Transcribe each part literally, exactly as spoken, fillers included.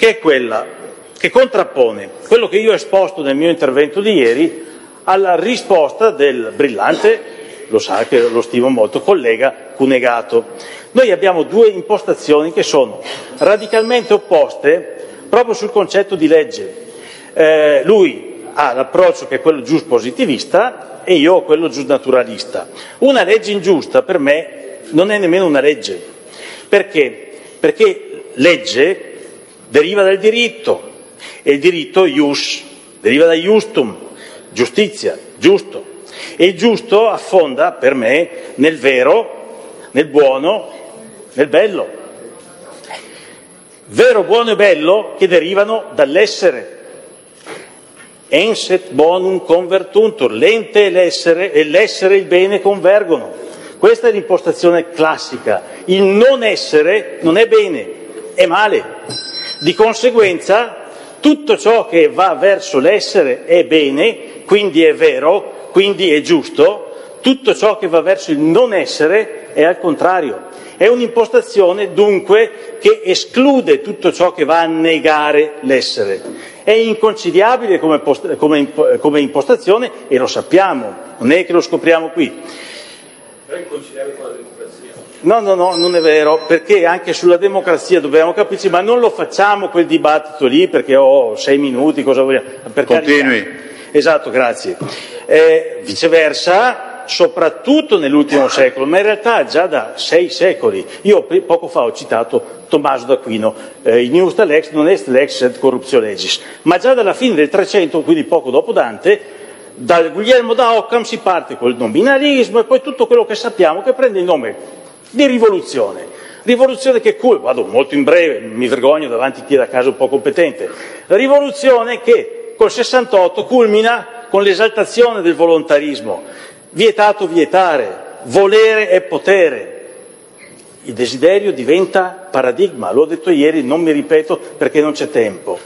che è quella che contrappone quello che io ho esposto nel mio intervento di ieri alla risposta del brillante, lo sa che lo stimo molto, collega Cunegato. Noi abbiamo due impostazioni che sono radicalmente opposte proprio sul concetto di legge. Eh, lui ha l'approccio che è quello giuspositivista e io ho quello giusnaturalista. Una legge ingiusta per me non è nemmeno una legge. Perché? Perché legge deriva dal diritto e il diritto ius, deriva da iustum, giustizia, giusto. E il giusto affonda per me nel vero, nel buono, nel bello. Vero, buono e bello che derivano dall'essere. Ens et bonum convertuntur, l'ente e l'essere e l'essere e il bene convergono. Questa è l'impostazione classica. Il non essere non è bene, è male. Di conseguenza tutto ciò che va verso l'essere è bene, quindi è vero, quindi è giusto. Tutto ciò che va verso il non essere è al contrario. È un'impostazione dunque che esclude tutto ciò che va a negare l'essere. È inconciliabile come, post- come, come impostazione e lo sappiamo, non è che lo scopriamo qui. Però è inconciliabile con la democrazia. No, no, no, non è vero, perché anche sulla democrazia dobbiamo capirci, ma non lo facciamo quel dibattito lì perché ho sei minuti, cosa vogliamo? Per Continui. carità. Esatto, grazie. Eh, viceversa, soprattutto nell'ultimo secolo, ma in realtà già da sei secoli. Io poco fa ho citato Tommaso d'Aquino, eh, Ignus lex non est lex sed corruptio legis, ma già dalla fine del trecento, quindi poco dopo Dante, da Guglielmo da Occam si parte col nominalismo e poi tutto quello che sappiamo che prende il nome di rivoluzione. Rivoluzione che, vado molto in breve, mi vergogno davanti a chi è da casa un po' competente, la rivoluzione che col sessantotto culmina con l'esaltazione del volontarismo. Vietato vietare, volere è potere. Il desiderio diventa paradigma, l'ho detto ieri, non mi ripeto perché non c'è tempo.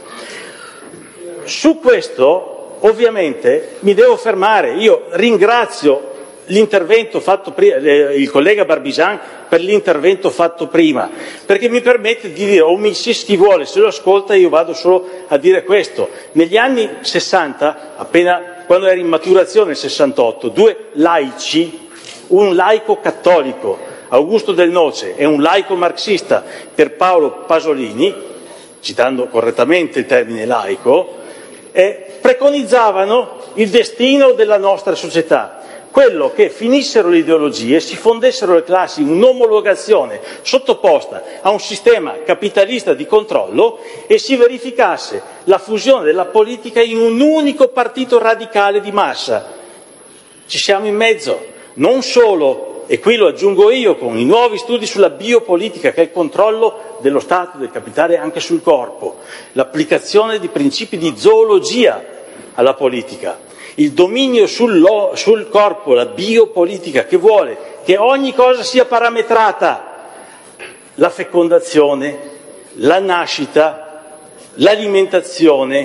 Su questo, ovviamente, mi devo fermare. Io ringrazio l'intervento fatto prima, il collega Barbisan per l'intervento fatto prima, perché mi permette di dire, o mi si chi vuole, se lo ascolta io vado solo a dire questo. Negli anni sessanta, appena quando era in maturazione nel sessantotto, due laici, un laico cattolico, Augusto Del Noce, e un laico marxista, Pierpaolo Pasolini, citando correttamente il termine laico, eh, preconizzavano il destino della nostra società, quello che finissero le ideologie, si fondessero le classi, un'omologazione sottoposta a un sistema capitalista di controllo e si verificasse la fusione della politica in un unico partito radicale di massa. Ci siamo in mezzo, non solo, e qui lo aggiungo io con i nuovi studi sulla biopolitica, che è il controllo dello Stato, del capitale anche sul corpo, l'applicazione di principi di zoologia alla politica, il dominio sul, sul corpo, la biopolitica che vuole che ogni cosa sia parametrata, la fecondazione, la nascita, l'alimentazione,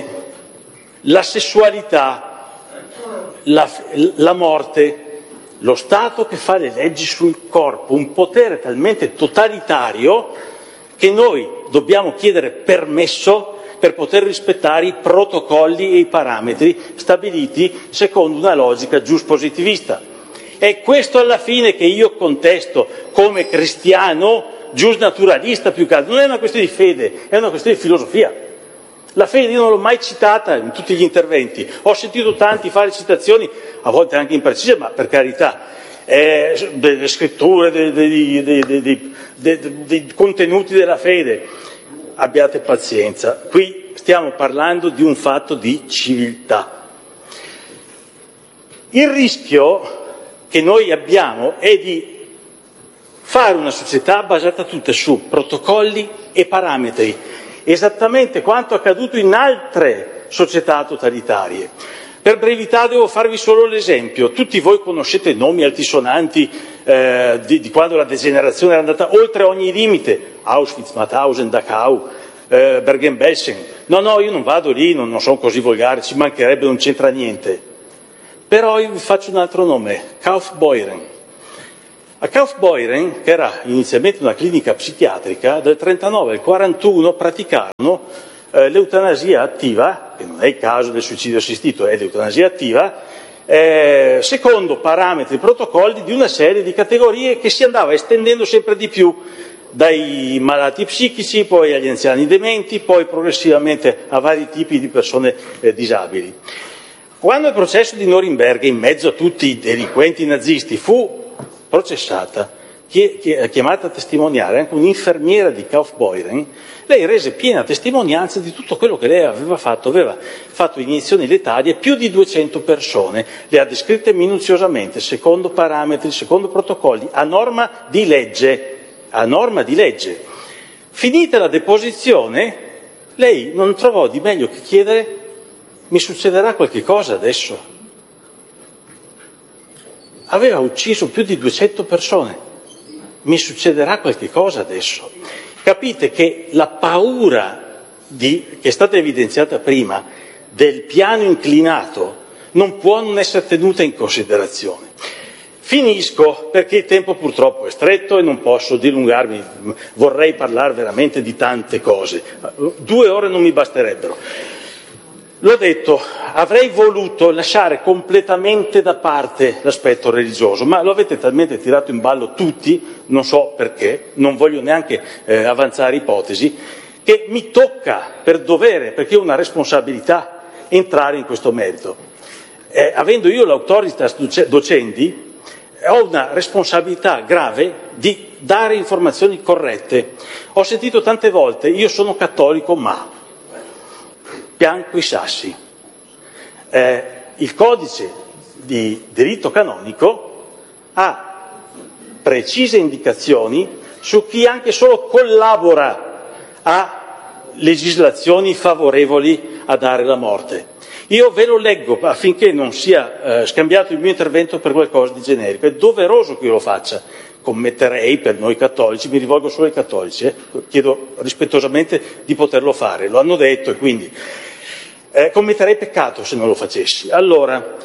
la sessualità, la, la morte, lo Stato che fa le leggi sul corpo, un potere talmente totalitario che noi dobbiamo chiedere permesso per poter rispettare i protocolli e i parametri stabiliti secondo una logica giuspositivista. È questo alla fine che io contesto come cristiano giusnaturalista più che altro. Non è una questione di fede, è una questione di filosofia. La fede io non l'ho mai citata in tutti gli interventi, ho sentito tanti fare citazioni, a volte anche imprecise, ma per carità, eh, delle scritture, dei, dei, dei, dei, dei, dei contenuti della fede. Abbiate pazienza, qui stiamo parlando di un fatto di civiltà. Il rischio che noi abbiamo è di fare una società basata tutta su protocolli e parametri, esattamente quanto accaduto in altre società totalitarie. Per brevità devo farvi solo l'esempio. Tutti voi conoscete nomi altisonanti eh, di, di quando la degenerazione era andata oltre ogni limite. Auschwitz, Mauthausen, Dachau, eh, Bergen-Belsen. No, no, io non vado lì, non, non sono così volgare, ci mancherebbe, non c'entra niente. Però io vi faccio un altro nome, Kaufbeuren. A Kaufbeuren, che era inizialmente una clinica psichiatrica, dal trentanove al quarantuno praticarono eh, l'eutanasia attiva, che non è il caso del suicidio assistito, è l'eutanasia attiva, eh, secondo parametri e protocolli di una serie di categorie che si andava estendendo sempre di più, dai malati psichici, poi agli anziani dementi, poi progressivamente a vari tipi di persone eh, disabili. Quando il processo di Norimberga, in mezzo a tutti i delinquenti nazisti, fu processata, chiamata a testimoniare anche un'infermiera di Kaufbeuren, lei rese piena testimonianza di tutto quello che lei aveva fatto. Aveva fatto iniezioni letali a più di duecento persone, le ha descritte minuziosamente, secondo parametri, secondo protocolli, a norma di legge. A norma di legge. Finita la deposizione, lei non trovò di meglio che chiedere: mi succederà qualche cosa adesso? Aveva ucciso più di duecento persone, mi succederà qualche cosa adesso? Capite che la paura di, che è stata evidenziata prima, del piano inclinato non può non essere tenuta in considerazione. Finisco, perché il tempo purtroppo è stretto e non posso dilungarmi, vorrei parlare veramente di tante cose, due ore non mi basterebbero. L'ho detto, avrei voluto lasciare completamente da parte l'aspetto religioso, ma lo avete talmente tirato in ballo tutti, non so perché, non voglio neanche eh, avanzare ipotesi, che mi tocca per dovere, perché ho una responsabilità, entrare in questo merito. Eh, avendo io l'autoritas docendi, ho una responsabilità grave di dare informazioni corrette. Ho sentito tante volte: io sono cattolico ma pianco i sassi. Eh, il codice di diritto canonico ha precise indicazioni su chi anche solo collabora a legislazioni favorevoli a dare la morte. Io ve lo leggo affinché non sia eh, scambiato il mio intervento per qualcosa di generico. È doveroso che io lo faccia. Commetterei, per noi cattolici, mi rivolgo solo ai cattolici, eh, chiedo rispettosamente di poterlo fare, lo hanno detto, e quindi eh, commetterei peccato se non lo facessi. Allora,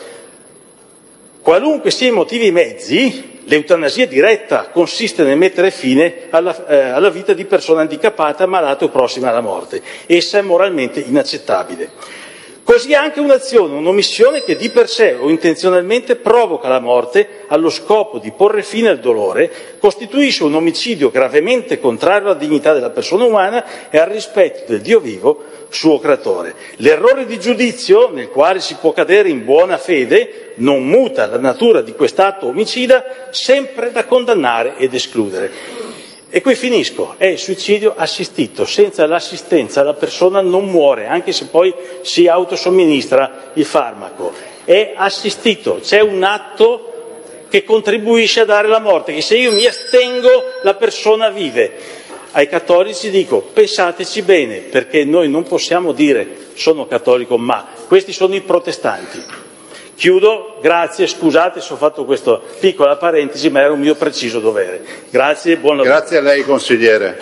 qualunque siano i motivi e i mezzi, l'eutanasia diretta consiste nel mettere fine alla, eh, alla vita di persona handicappata, malata o prossima alla morte. Essa è moralmente inaccettabile. Così anche un'azione, un'omissione che di per sé o intenzionalmente provoca la morte allo scopo di porre fine al dolore costituisce un omicidio gravemente contrario alla dignità della persona umana e al rispetto del Dio vivo, suo creatore. L'errore di giudizio nel quale si può cadere in buona fede non muta la natura di quest'atto omicida, sempre da condannare ed escludere. E qui finisco, è il suicidio assistito, senza l'assistenza la persona non muore, anche se poi si autosomministra il farmaco. È assistito, c'è un atto che contribuisce a dare la morte, che se io mi astengo la persona vive. Ai cattolici dico: pensateci bene, perché noi non possiamo dire sono cattolico ma, questi sono i protestanti. Chiudo, grazie, scusate se ho fatto questa piccola parentesi, ma era un mio preciso dovere. Grazie, buon lavoro. Grazie a lei, consigliere.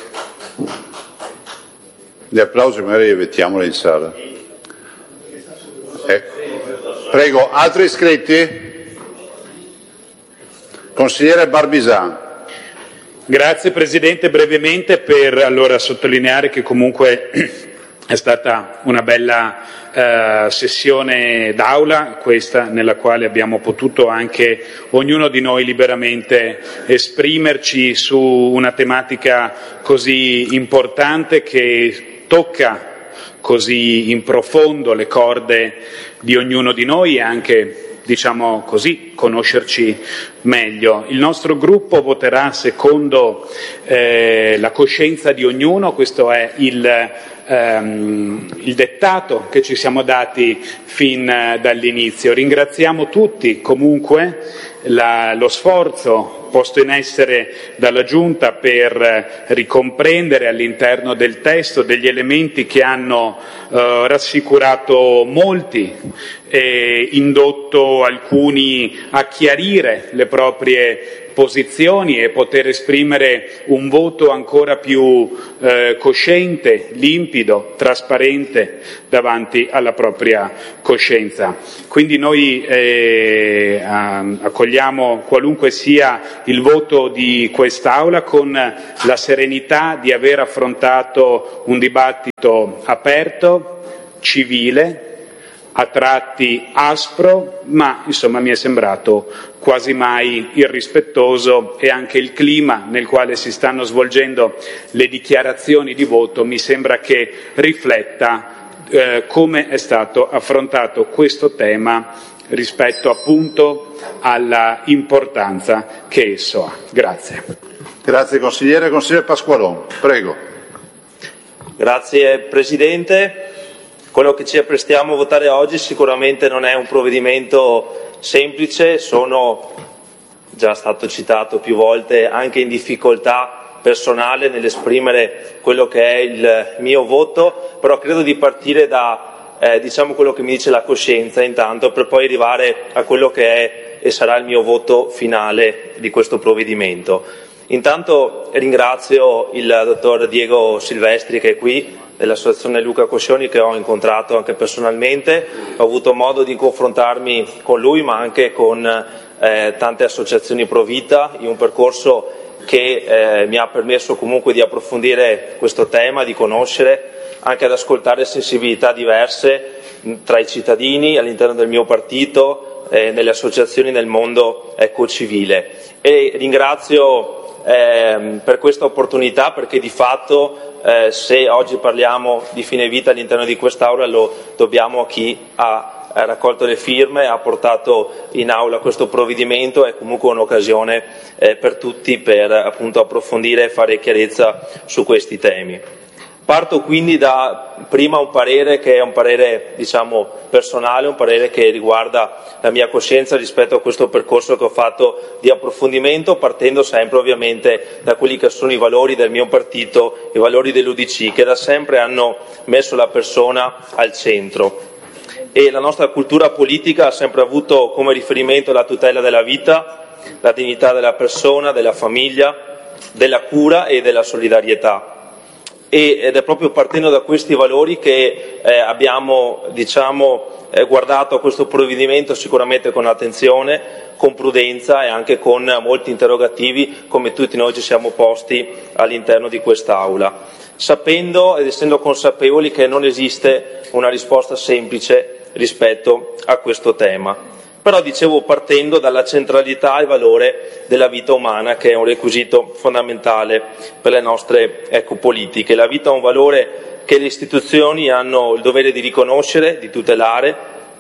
Gli applausi magari li mettiamoli in sala. Eh. Prego, altri iscritti? Consigliere Barbisan. Grazie Presidente, brevemente per allora sottolineare che comunque è stata una bella eh, sessione d'aula, questa nella quale abbiamo potuto anche ognuno di noi liberamente esprimerci su una tematica così importante che tocca così in profondo le corde di ognuno di noi e anche, diciamo così, conoscerci meglio. Il nostro gruppo voterà secondo eh, la coscienza di ognuno, questo è il, ehm, il dettato che ci siamo dati fin eh, dall'inizio. Ringraziamo tutti comunque la, lo sforzo posto in essere dalla Giunta per ricomprendere all'interno del testo degli elementi che hanno eh, rassicurato molti e indotto alcuni a chiarire le proprie posizioni e poter esprimere un voto ancora più eh, cosciente, limpido, trasparente davanti alla propria coscienza. Quindi noi eh, accogliamo qualunque sia il voto di quest'Aula con la serenità di aver affrontato un dibattito aperto, civile, a tratti aspro, ma insomma mi è sembrato quasi mai irrispettoso, e anche il clima nel quale si stanno svolgendo le dichiarazioni di voto mi sembra che rifletta eh, come è stato affrontato questo tema rispetto appunto alla importanza che esso ha. Grazie. Grazie consigliere. Consigliere Pasqualon, prego. Grazie Presidente. Quello che ci apprestiamo a votare oggi sicuramente non è un provvedimento semplice, sono, già stato citato più volte, anche in difficoltà personale nell'esprimere quello che è il mio voto, però credo di partire da eh, diciamo quello che mi dice la coscienza intanto, per poi arrivare a quello che è e sarà il mio voto finale di questo provvedimento. Intanto ringrazio il dottor Diego Silvestri che è qui, dell'associazione Luca Coscioni, che ho incontrato anche personalmente. Ho avuto modo di confrontarmi con lui ma anche con eh, tante associazioni pro vita in un percorso che eh, mi ha permesso comunque di approfondire questo tema, di conoscere, anche ad ascoltare sensibilità diverse tra i cittadini, all'interno del mio partito, eh, nelle associazioni nel mondo ecocivile. E ringrazio eh, per questa opportunità, perché di fatto Eh, se oggi parliamo di fine vita all'interno di quest'Aula lo dobbiamo a chi ha, ha raccolto le firme, ha portato in Aula questo provvedimento. È comunque un'occasione eh, per tutti per appunto approfondire e fare chiarezza su questi temi. Parto quindi da prima un parere che è un parere diciamo personale, un parere che riguarda la mia coscienza rispetto a questo percorso che ho fatto di approfondimento, partendo sempre ovviamente da quelli che sono i valori del mio partito, i valori dell'U D C, che da sempre hanno messo la persona al centro. E la nostra cultura politica ha sempre avuto come riferimento la tutela della vita, la dignità della persona, della famiglia, della cura e della solidarietà. Ed è proprio partendo da questi valori che eh, abbiamo diciamo, eh, guardato a questo provvedimento sicuramente con attenzione, con prudenza e anche con molti interrogativi, come tutti noi ci siamo posti all'interno di quest'Aula, sapendo ed essendo consapevoli che non esiste una risposta semplice rispetto a questo tema. Però dicevo partendo dalla centralità e valore della vita umana, che è un requisito fondamentale per le nostre ecopolitiche. La vita è un valore che le istituzioni hanno il dovere di riconoscere, di tutelare,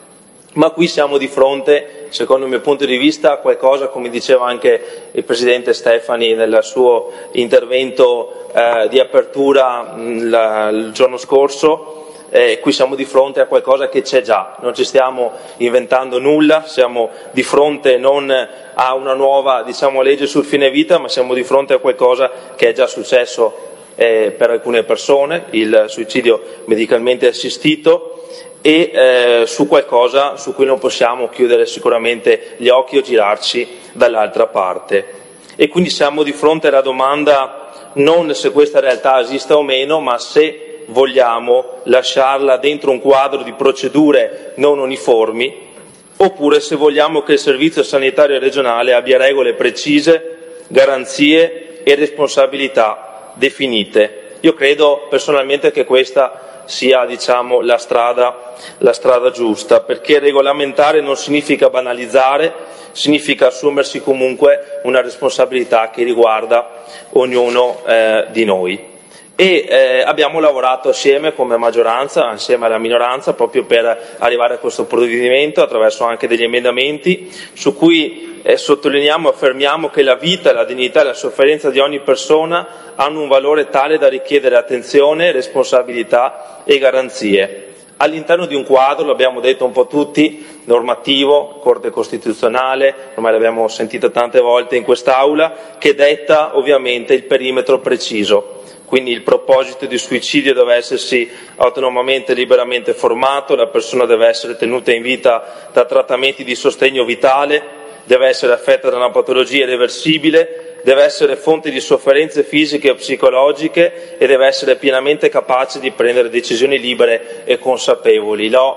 ma qui siamo di fronte, secondo il mio punto di vista, a qualcosa, come diceva anche il Presidente Stefani nel suo intervento eh, di apertura mh, la, il giorno scorso. Eh, qui siamo di fronte a qualcosa che c'è già, non ci stiamo inventando nulla, siamo di fronte non a una nuova diciamo, legge sul fine vita, ma siamo di fronte a qualcosa che è già successo eh, per alcune persone, il suicidio medicalmente assistito, e eh, su qualcosa su cui non possiamo chiudere sicuramente gli occhi o girarci dall'altra parte. E quindi siamo di fronte alla domanda non se questa realtà esista o meno, ma se vogliamo lasciarla dentro un quadro di procedure non uniformi, oppure se vogliamo che il servizio sanitario regionale abbia regole precise, garanzie e responsabilità definite. Io credo personalmente che questa sia diciamo, la strada, la strada giusta, perché regolamentare non significa banalizzare, significa assumersi comunque una responsabilità che riguarda ognuno eh, di noi. E eh, abbiamo lavorato assieme come maggioranza, assieme alla minoranza, proprio per arrivare a questo provvedimento attraverso anche degli emendamenti su cui eh, sottolineiamo e affermiamo che la vita, la dignità e la sofferenza di ogni persona hanno un valore tale da richiedere attenzione, responsabilità e garanzie. All'interno di un quadro, l'abbiamo detto un po' tutti, normativo, Corte Costituzionale, ormai l'abbiamo sentita tante volte in quest'Aula, che detta ovviamente il perimetro preciso. Quindi il proposito di suicidio deve essersi autonomamente e liberamente formato, la persona deve essere tenuta in vita da trattamenti di sostegno vitale, deve essere affetta da una patologia irreversibile, deve essere fonte di sofferenze fisiche e psicologiche e deve essere pienamente capace di prendere decisioni libere e consapevoli. L'ho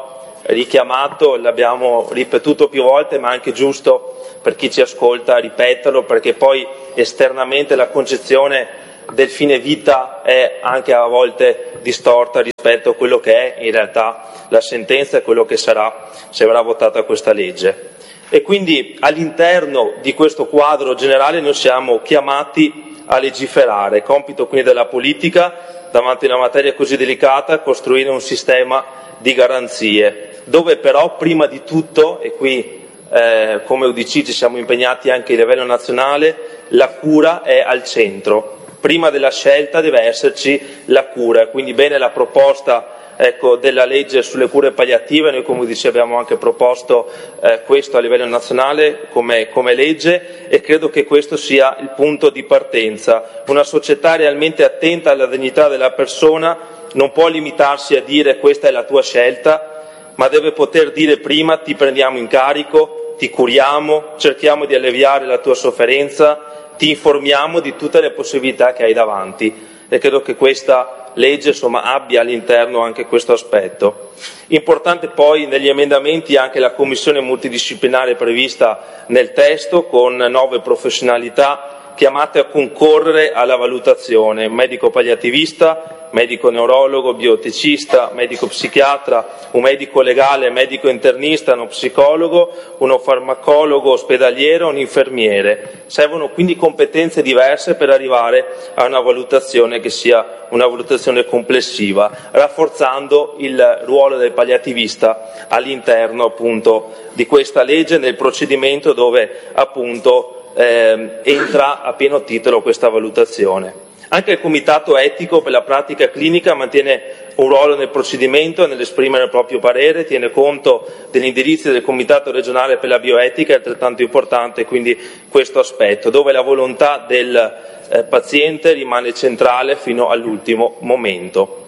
richiamato, l'abbiamo ripetuto più volte, ma è anche giusto per chi ci ascolta ripeterlo, perché poi esternamente la concezione del fine vita è anche a volte distorta rispetto a quello che è in realtà la sentenza e quello che sarà se verrà votata questa legge. E quindi all'interno di questo quadro generale noi siamo chiamati a legiferare, compito quindi della politica davanti a una materia così delicata, costruire un sistema di garanzie, dove però prima di tutto, e qui eh, come U D C ci siamo impegnati anche a livello nazionale, la cura è al centro. Prima della scelta deve esserci la cura, quindi bene la proposta ecco, della legge sulle cure palliative. Noi come U D C abbiamo anche proposto eh, questo a livello nazionale come, come legge, e credo che questo sia il punto di partenza. Una società realmente attenta alla dignità della persona non può limitarsi a dire questa è la tua scelta, ma deve poter dire prima ti prendiamo in carico, ti curiamo, cerchiamo di alleviare la tua sofferenza, ti informiamo di tutte le possibilità che hai davanti, e credo che questa legge insomma abbia all'interno anche questo aspetto. Importante poi negli emendamenti anche la commissione multidisciplinare prevista nel testo, con nuove professionalità chiamate a concorrere alla valutazione: medico palliativista, medico neurologo, bioeticista, medico psichiatra, un medico legale, medico internista, uno psicologo, uno farmacologo ospedaliero, un infermiere. Servono quindi competenze diverse per arrivare a una valutazione che sia una valutazione complessiva, rafforzando il ruolo del palliativista all'interno appunto di questa legge, nel procedimento dove appunto eh, entra a pieno titolo questa valutazione. Anche il Comitato etico per la pratica clinica mantiene un ruolo nel procedimento e nell'esprimere il proprio parere, tiene conto degli indirizzi del Comitato regionale per la bioetica, è altrettanto importante quindi questo aspetto, dove la volontà del eh, paziente rimane centrale fino all'ultimo momento.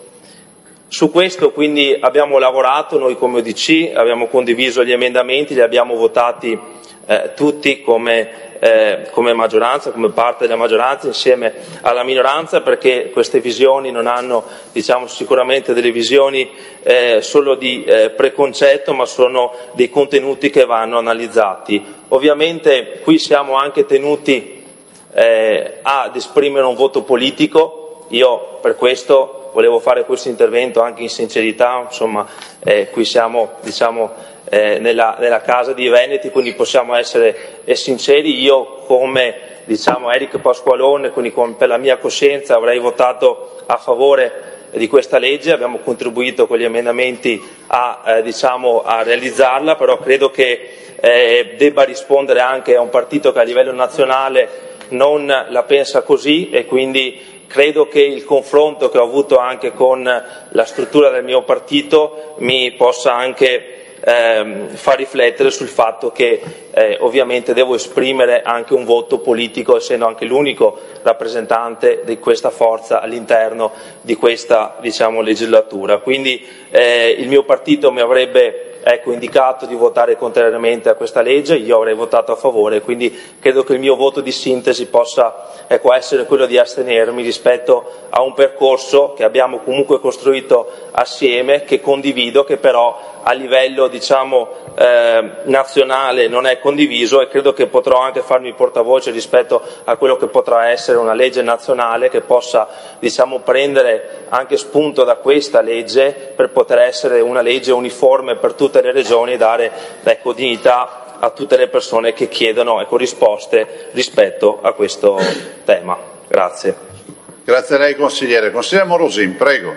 Su questo quindi abbiamo lavorato noi come U D C, abbiamo condiviso gli emendamenti, li abbiamo votati eh, tutti come Eh, come maggioranza, come parte della maggioranza insieme alla minoranza, perché queste visioni non hanno diciamo sicuramente delle visioni eh, solo di eh, preconcetto, ma sono dei contenuti che vanno analizzati. Ovviamente qui siamo anche tenuti eh, ad esprimere un voto politico. Io per questo volevo fare questo intervento anche in sincerità, insomma eh, qui siamo diciamo Eh, nella, nella casa di Veneti, quindi possiamo essere eh, sinceri. Io come diciamo Eric Pasqualone, quindi con, per la mia coscienza avrei votato a favore eh, di questa legge, abbiamo contribuito con gli emendamenti a, eh, diciamo, a realizzarla, però credo che eh, debba rispondere anche a un partito che a livello nazionale non la pensa così, e quindi credo che il confronto che ho avuto anche con la struttura del mio partito mi possa anche Eh, fa riflettere sul fatto che eh, ovviamente devo esprimere anche un voto politico, essendo anche l'unico rappresentante di questa forza all'interno di questa diciamo legislatura. Quindi eh, il mio partito mi avrebbe ecco, indicato di votare contrariamente a questa legge, io avrei votato a favore, quindi credo che il mio voto di sintesi possa ecco, essere quello di astenermi rispetto a un percorso che abbiamo comunque costruito assieme, che condivido, che però a livello diciamo eh, nazionale non è condiviso, e credo che potrò anche farmi portavoce rispetto a quello che potrà essere una legge nazionale che possa diciamo prendere anche spunto da questa legge per poter essere una legge uniforme per tutte le regioni e dare ecco, dignità a tutte le persone che chiedono ecco, risposte rispetto a questo tema. Grazie. Grazie a lei consigliere. Consigliere Morosin, prego.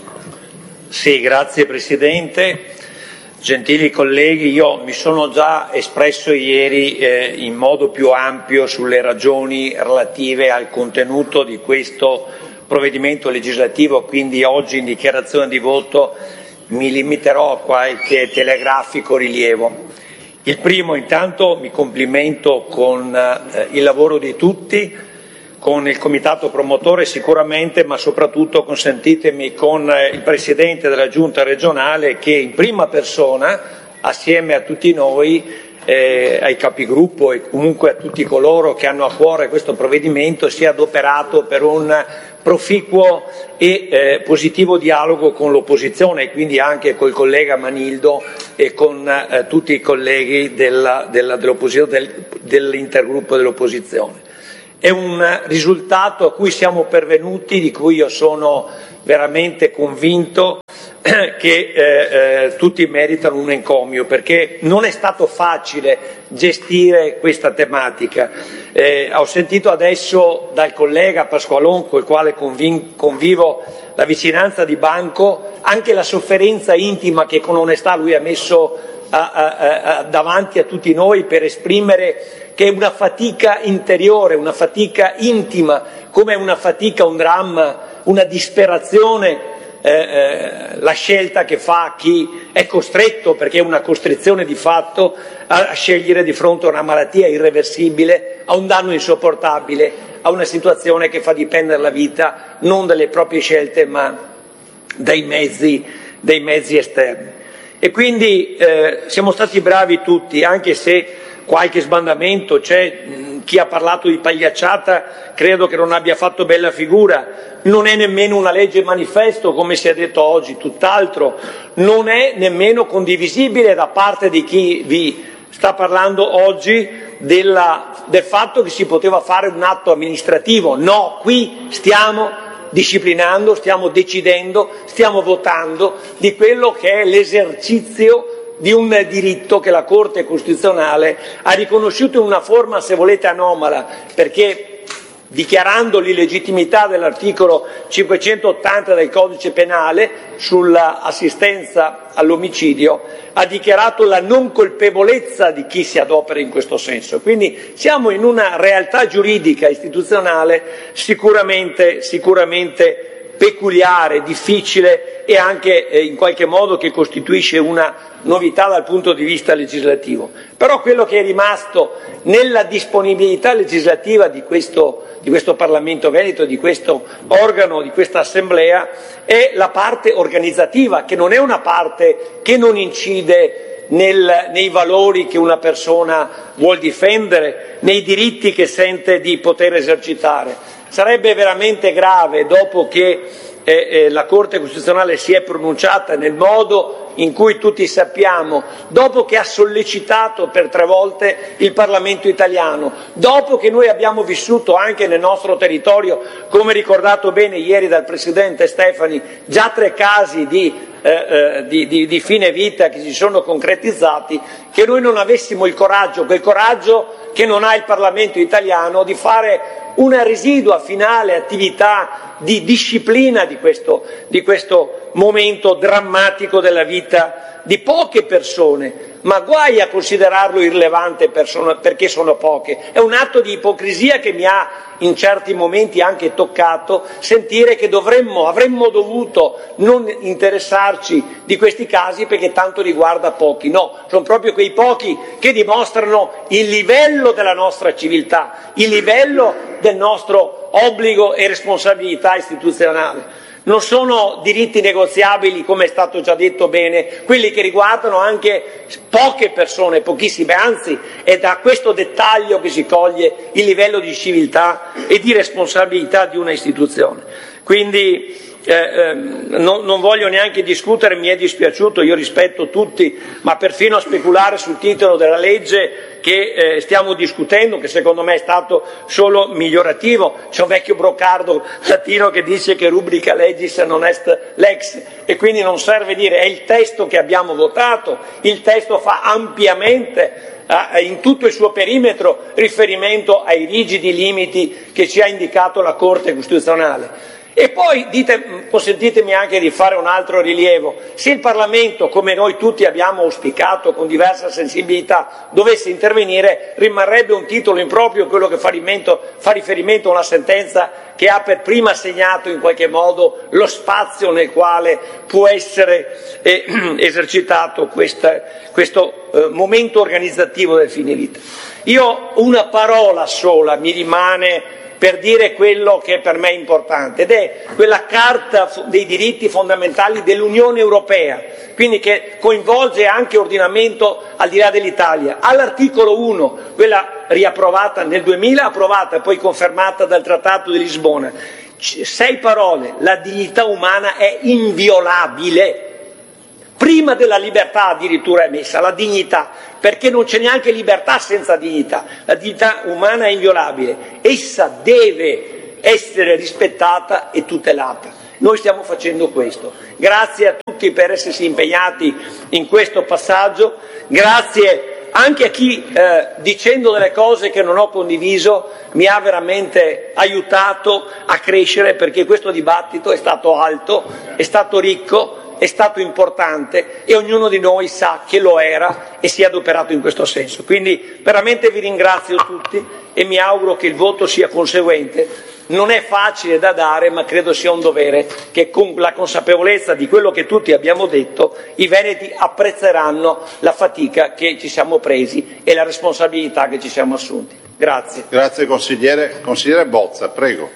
Sì, grazie Presidente. Gentili colleghi, io mi sono già espresso ieri eh, in modo più ampio sulle ragioni relative al contenuto di questo provvedimento legislativo, quindi oggi in dichiarazione di voto mi limiterò a qualche telegrafico rilievo. Il primo, intanto mi complimento con eh, il lavoro di tutti, con il comitato promotore sicuramente, ma soprattutto consentitemi con eh, il Presidente della Giunta regionale che in prima persona, assieme a tutti noi, eh, ai capigruppo e comunque a tutti coloro che hanno a cuore questo provvedimento, si è adoperato per un proficuo e eh, positivo dialogo con l'opposizione e quindi anche col collega Manildo e con eh, tutti i colleghi della, della, dell'opposizione, del, dell'intergruppo dell'opposizione. È un risultato a cui siamo pervenuti, di cui io sono veramente convinto che eh, eh, tutti meritano un encomio, perché non è stato facile gestire questa tematica. Eh, ho sentito adesso dal collega Pasqualon, col quale convin- convivo la vicinanza di banco, anche la sofferenza intima che con onestà lui ha messo a, a, a, davanti a tutti noi per esprimere che è una fatica interiore, una fatica intima, come una fatica, un dramma, una disperazione, eh, eh, la scelta che fa chi è costretto, perché è una costrizione di fatto, a, a scegliere di fronte a una malattia irreversibile, a un danno insopportabile, a una situazione che fa dipendere la vita non dalle proprie scelte ma dai mezzi, dai mezzi esterni. E quindi eh, siamo stati bravi tutti, anche se qualche sbandamento c'è, chi ha parlato di pagliacciata credo che non abbia fatto bella figura, non è nemmeno una legge manifesto come si è detto oggi, tutt'altro, non è nemmeno condivisibile da parte di chi vi sta parlando oggi della, del fatto che si poteva fare un atto amministrativo. No, qui stiamo disciplinando, stiamo decidendo, stiamo votando di quello che è l'esercizio di un diritto che la Corte Costituzionale ha riconosciuto in una forma, se volete, anomala, perché dichiarando l'illegittimità dell'articolo cinquecentottanta del Codice Penale sull'assistenza all'omicidio, ha dichiarato la non colpevolezza di chi si adopera in questo senso. Quindi siamo in una realtà giuridica istituzionale sicuramente, sicuramente peculiare, difficile e anche eh, in qualche modo che costituisce una novità dal punto di vista legislativo. Però quello che è rimasto nella disponibilità legislativa di questo, di questo Parlamento Veneto, di questo organo, di questa Assemblea, è la parte organizzativa, che non è una parte che non incide nel, nei valori che una persona vuol difendere, nei diritti che sente di poter esercitare. Sarebbe veramente grave, dopo che eh, eh, la Corte Costituzionale si è pronunciata nel modo in cui tutti sappiamo, dopo che ha sollecitato per tre volte il Parlamento italiano, dopo che noi abbiamo vissuto anche nel nostro territorio, come ricordato bene ieri dal Presidente Stefani, già tre casi di Eh, eh, di, di, di fine vita che si sono concretizzati, che noi non avessimo il coraggio, quel coraggio che non ha il Parlamento italiano, di fare una residua finale attività di disciplina di questo, di questo momento drammatico della vita di poche persone, ma guai a considerarlo irrilevante perché sono poche. È un atto di ipocrisia che mi ha in certi momenti anche toccato sentire che dovremmo, avremmo dovuto non interessarci di questi casi perché tanto riguarda pochi. No, sono proprio quei pochi che dimostrano il livello della nostra civiltà, il livello del nostro obbligo e responsabilità istituzionale. Non sono diritti negoziabili, come è stato già detto bene, quelli che riguardano anche poche persone, pochissime, anzi è da questo dettaglio che si coglie il livello di civiltà e di responsabilità di una istituzione. Quindi eh, eh, non, non voglio neanche discutere, mi è dispiaciuto, io rispetto tutti, ma perfino a speculare sul titolo della legge che eh, stiamo discutendo, che secondo me è stato solo migliorativo. C'è un vecchio brocardo latino che dice che rubrica legis non est lex, e quindi non serve dire, è il testo che abbiamo votato, il testo fa ampiamente eh, in tutto il suo perimetro riferimento ai rigidi limiti che ci ha indicato la Corte Costituzionale. E poi dite, consentitemi anche di fare un altro rilievo: se il Parlamento, come noi tutti abbiamo auspicato con diversa sensibilità, dovesse intervenire, rimarrebbe un titolo improprio quello che fa riferimento, fa riferimento a una sentenza che ha per prima segnato in qualche modo lo spazio nel quale può essere eh, esercitato questa, questo eh, momento organizzativo del fine vita. Io una parola sola mi rimane per dire quello che per me è importante, ed è quella Carta dei diritti fondamentali dell'Unione Europea, quindi che coinvolge anche ordinamento al di là dell'Italia. All'articolo uno, quella riapprovata nel duemila, approvata e poi confermata dal Trattato di Lisbona, sei parole: la dignità umana è inviolabile. Prima della libertà addirittura è messa la dignità, perché non c'è neanche libertà senza dignità. La dignità umana è inviolabile, essa deve essere rispettata e tutelata. Noi stiamo facendo questo. Grazie a tutti per essersi impegnati in questo passaggio, grazie anche a chi eh, dicendo delle cose che non ho condiviso mi ha veramente aiutato a crescere, perché questo dibattito è stato alto, è stato ricco, è stato importante e ognuno di noi sa che lo era e si è adoperato in questo senso. Quindi veramente vi ringrazio tutti e mi auguro che il voto sia conseguente. Non è facile da dare, ma credo sia un dovere che, con la consapevolezza di quello che tutti abbiamo detto, i veneti apprezzeranno la fatica che ci siamo presi e la responsabilità che ci siamo assunti. Grazie. Grazie consigliere. Consigliere Bozza, prego.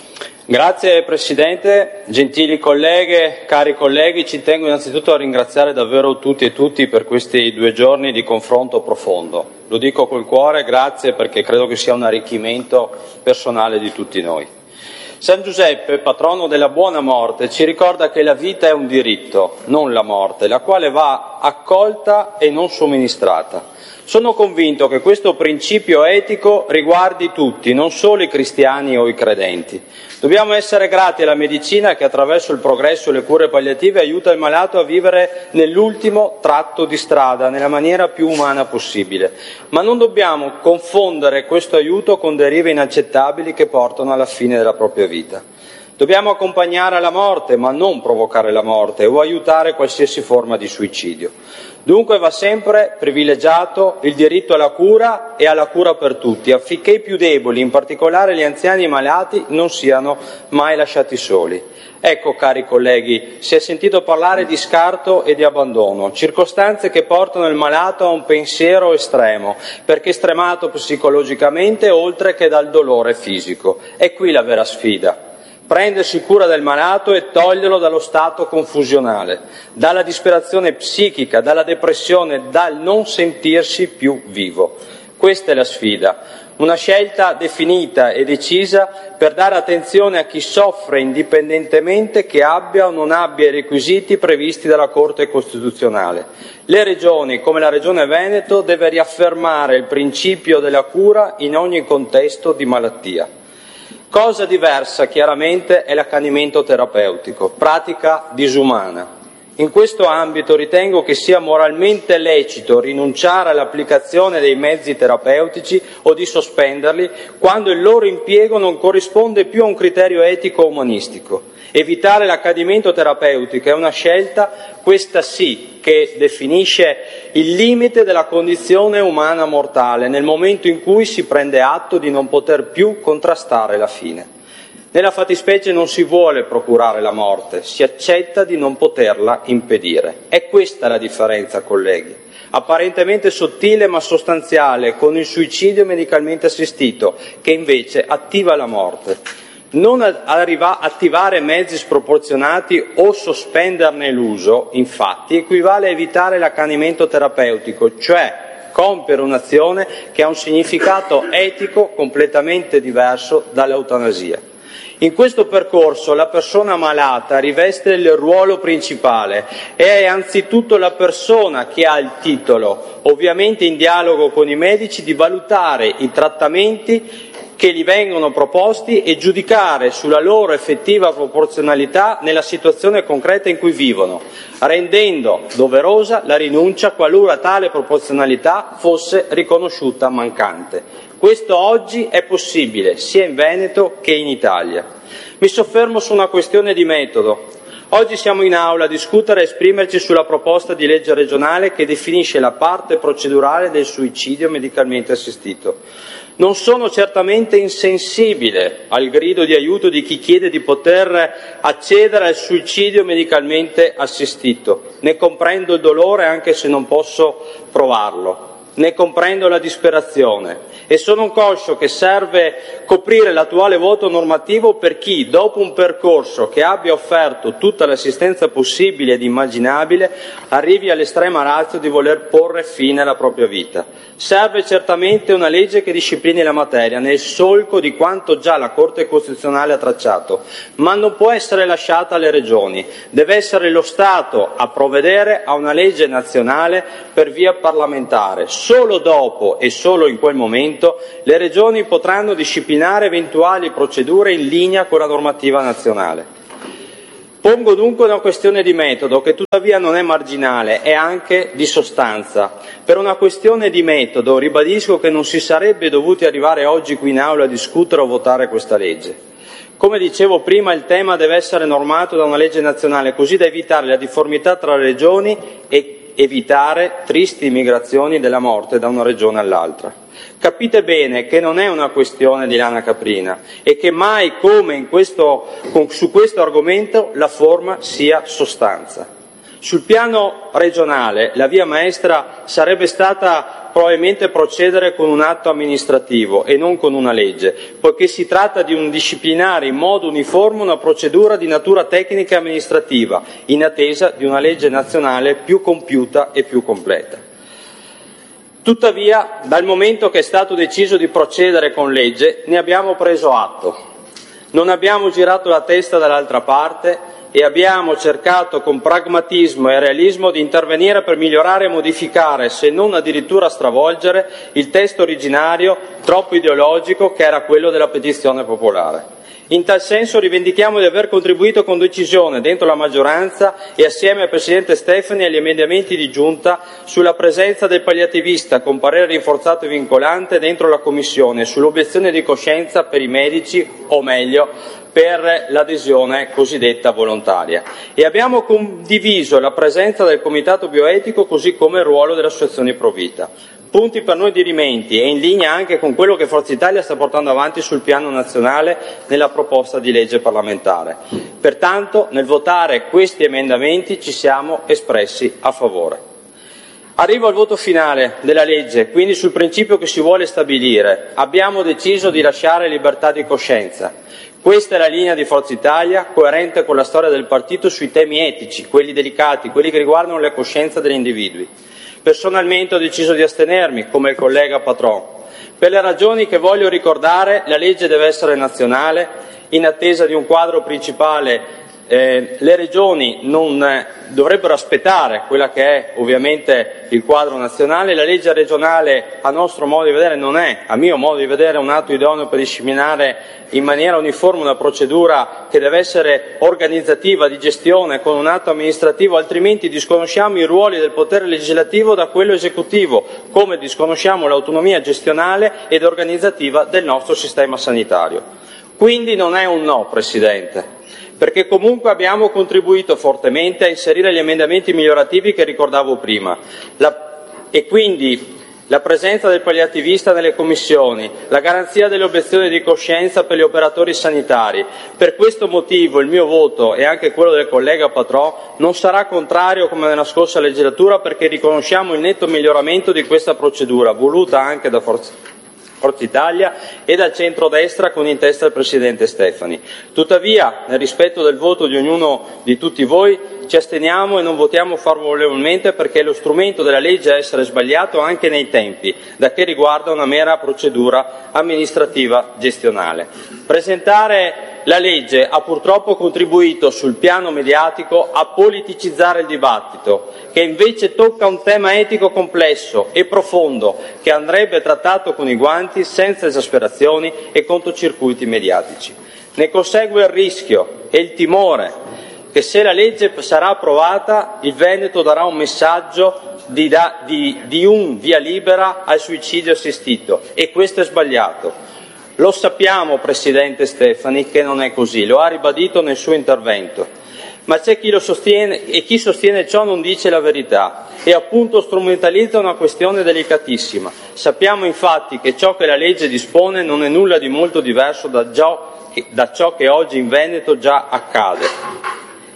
Grazie Presidente, gentili colleghe, cari colleghi, ci tengo innanzitutto a ringraziare davvero tutti e tutti per questi due giorni di confronto profondo. Lo dico col cuore, grazie, perché credo che sia un arricchimento personale di tutti noi. San Giuseppe, patrono della buona morte, ci ricorda che la vita è un diritto, non la morte, la quale va accolta e non somministrata. Sono convinto che questo principio etico riguardi tutti, non solo i cristiani o i credenti. Dobbiamo essere grati alla medicina che attraverso il progresso e le cure palliative aiuta il malato a vivere nell'ultimo tratto di strada, nella maniera più umana possibile. Ma non dobbiamo confondere questo aiuto con derive inaccettabili che portano alla fine della propria vita. Dobbiamo accompagnare alla morte, ma non provocare la morte o aiutare qualsiasi forma di suicidio. Dunque va sempre privilegiato il diritto alla cura e alla cura per tutti, affinché i più deboli, in particolare gli anziani e i malati, non siano mai lasciati soli. Ecco, cari colleghi, si è sentito parlare di scarto e di abbandono, circostanze che portano il malato a un pensiero estremo, perché stremato psicologicamente oltre che dal dolore fisico. È qui la vera sfida. Prendersi cura del malato e toglierlo dallo stato confusionale, dalla disperazione psichica, dalla depressione, dal non sentirsi più vivo. Questa è la sfida, una scelta definita e decisa per dare attenzione a chi soffre indipendentemente che abbia o non abbia i requisiti previsti dalla Corte Costituzionale. Le regioni, come la Regione Veneto, deve riaffermare il principio della cura in ogni contesto di malattia. Cosa diversa, chiaramente, è l'accanimento terapeutico, pratica disumana. In questo ambito ritengo che sia moralmente lecito rinunciare all'applicazione dei mezzi terapeutici o di sospenderli quando il loro impiego non corrisponde più a un criterio etico umanistico. Evitare l'accanimento terapeutico è una scelta, questa sì, che definisce il limite della condizione umana mortale nel momento in cui si prende atto di non poter più contrastare la fine. Nella fattispecie non si vuole procurare la morte, si accetta di non poterla impedire. È questa la differenza, colleghi, apparentemente sottile ma sostanziale, con il suicidio medicalmente assistito, che invece attiva la morte. Non arriva, attivare mezzi sproporzionati o sospenderne l'uso, infatti, equivale a evitare l'accanimento terapeutico, cioè compiere un'azione che ha un significato etico completamente diverso dall'eutanasia. In questo percorso la persona malata riveste il ruolo principale e è anzitutto la persona che ha il titolo, ovviamente in dialogo con i medici, di valutare i trattamenti che gli vengono proposti e giudicare sulla loro effettiva proporzionalità nella situazione concreta in cui vivono, rendendo doverosa la rinuncia qualora tale proporzionalità fosse riconosciuta mancante. Questo oggi è possibile sia in Veneto che in Italia. Mi soffermo su una questione di metodo. Oggi siamo in aula a discutere e esprimerci sulla proposta di legge regionale che definisce la parte procedurale del suicidio medicalmente assistito. Non sono certamente insensibile al grido di aiuto di chi chiede di poter accedere al suicidio medicalmente assistito. Ne comprendo il dolore anche se non posso provarlo. ne comprendo la disperazione e sono conscio che serve coprire l'attuale vuoto normativo per chi, dopo un percorso che abbia offerto tutta l'assistenza possibile ed immaginabile, arrivi all'estrema ratio di voler porre fine alla propria vita. Serve certamente una legge che disciplini la materia nel solco di quanto già la Corte Costituzionale ha tracciato, ma non può essere lasciata alle regioni. Deve essere lo Stato a provvedere a una legge nazionale per via parlamentare. Solo dopo e solo in quel momento le regioni potranno disciplinare eventuali procedure in linea con la normativa nazionale. Pongo dunque una questione di metodo che tuttavia non è marginale, è anche di sostanza. Per una questione di metodo ribadisco che non si sarebbe dovuti arrivare oggi qui in aula a discutere o votare questa legge. Come dicevo prima, il tema deve essere normato da una legge nazionale così da evitare la difformità tra le regioni e evitare tristi migrazioni della morte da una regione all'altra. Capite bene che non è una questione di lana caprina e che mai come in questo, su questo argomento la forma sia sostanza. Sul piano regionale la via maestra sarebbe stata probabilmente procedere con un atto amministrativo e non con una legge, poiché si tratta di un disciplinare in modo uniforme una procedura di natura tecnica e amministrativa, in attesa di una legge nazionale più compiuta e più completa. Tuttavia, dal momento che è stato deciso di procedere con legge, ne abbiamo preso atto. Non abbiamo girato la testa dall'altra parte e abbiamo cercato con pragmatismo e realismo di intervenire per migliorare e modificare, se non addirittura stravolgere, il testo originario troppo ideologico che era quello della petizione popolare. In tal senso rivendichiamo di aver contribuito con decisione dentro la maggioranza e assieme al Presidente Stefani agli emendamenti di giunta sulla presenza del palliativista con parere rinforzato e vincolante dentro la Commissione, sull'obiezione di coscienza per i medici, o meglio, per l'adesione cosiddetta volontaria. E abbiamo condiviso la presenza del Comitato Bioetico così come il ruolo delle associazioni pro vita. Punti per noi dirimenti e in linea anche con quello che Forza Italia sta portando avanti sul piano nazionale nella proposta di legge parlamentare. Pertanto, nel votare questi emendamenti ci siamo espressi a favore. Arrivo al voto finale della legge, quindi sul principio che si vuole stabilire. Abbiamo deciso di lasciare libertà di coscienza. Questa è la linea di Forza Italia, coerente con la storia del partito sui temi etici, quelli delicati, quelli che riguardano le coscienze degli individui. Personalmente ho deciso di astenermi, come il collega Patron. Per le ragioni che voglio ricordare, la legge deve essere nazionale, in attesa di un quadro principale. Eh, le regioni non eh, dovrebbero aspettare quella che è ovviamente il quadro nazionale. La legge regionale, a nostro modo di vedere, non è, a mio modo di vedere, un atto idoneo per disciplinare in maniera uniforme una procedura che deve essere organizzativa, di gestione, con un atto amministrativo, altrimenti disconosciamo i ruoli del potere legislativo da quello esecutivo, come disconosciamo l'autonomia gestionale ed organizzativa del nostro sistema sanitario. Quindi non è un no, Presidente, perché comunque abbiamo contribuito fortemente a inserire gli emendamenti migliorativi che ricordavo prima, la, e quindi la presenza del palliativista nelle commissioni, la garanzia delle obiezioni di coscienza per gli operatori sanitari. Per questo motivo il mio voto e anche quello del collega Patron non sarà contrario come nella scorsa legislatura, perché riconosciamo il netto miglioramento di questa procedura, voluta anche da Forza Forza Italia e dal centrodestra con in testa il Presidente Stefani. Tuttavia, nel rispetto del voto di ognuno di tutti voi, ci asteniamo e non votiamo favorevolmente perché lo strumento della legge è essere sbagliato anche nei tempi, da che riguarda una mera procedura amministrativa gestionale. Presentare la legge ha purtroppo contribuito sul piano mediatico a politicizzare il dibattito, che invece tocca un tema etico complesso e profondo che andrebbe trattato con i guanti, senza esasperazioni e controcircuiti mediatici. Ne consegue il rischio e il timore che se la legge sarà approvata il Veneto darà un messaggio di, da, di, di un via libera al suicidio assistito, e questo è sbagliato. Lo sappiamo, Presidente Stefani, che non è così, lo ha ribadito nel suo intervento, ma c'è chi lo sostiene e chi sostiene ciò non dice la verità e appunto strumentalizza una questione delicatissima. Sappiamo infatti che ciò che la legge dispone non è nulla di molto diverso da ciò che, da ciò che oggi in Veneto già accade.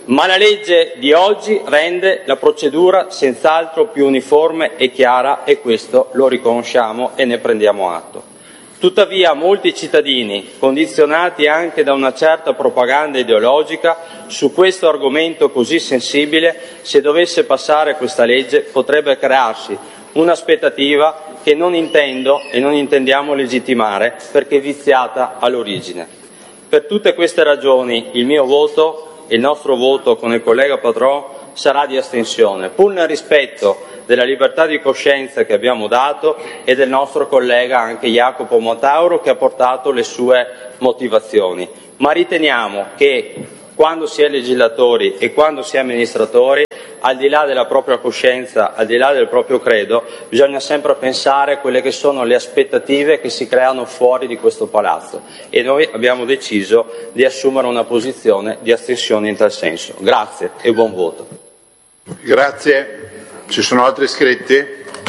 Ma la legge di oggi rende la procedura senz'altro più uniforme e chiara e questo lo riconosciamo e ne prendiamo atto. Tuttavia molti cittadini, condizionati anche da una certa propaganda ideologica, su questo argomento così sensibile, se dovesse passare questa legge, potrebbe crearsi un'aspettativa che non intendo e non intendiamo legittimare perché viziata all'origine. Per tutte queste ragioni il mio voto, il nostro voto con il collega Patron sarà di astensione, pur nel rispetto della libertà di coscienza che abbiamo dato e del nostro collega anche Jacopo Matauro che ha portato le sue motivazioni. Ma riteniamo che quando si è legislatori e quando si è amministratori, al di là della propria coscienza, al di là del proprio credo, bisogna sempre pensare a quelle che sono le aspettative che si creano fuori di questo palazzo e noi abbiamo deciso di assumere una posizione di astensione in tal senso. Grazie e buon voto. Grazie. Ci sono altri iscritti?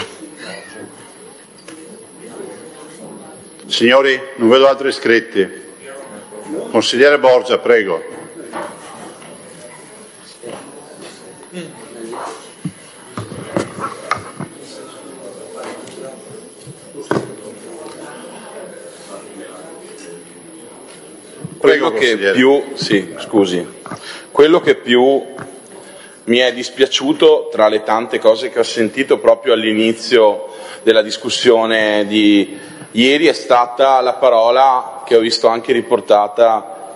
Signori, non vedo altri iscritti. Consigliere Borgia, prego. Quello che più, sì, scusi, quello che più mi è dispiaciuto tra le tante cose che ho sentito proprio all'inizio della discussione di ieri è stata la parola che ho visto anche riportata